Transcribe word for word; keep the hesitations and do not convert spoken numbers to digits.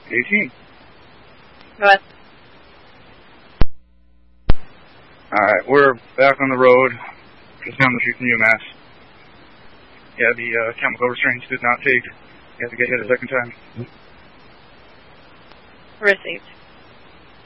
eighteen. Go ahead. Alright, we're back on the road, just down the street from UMass. Yeah, the uh, chemical restraints did not take. You have to get hit a second time. Received.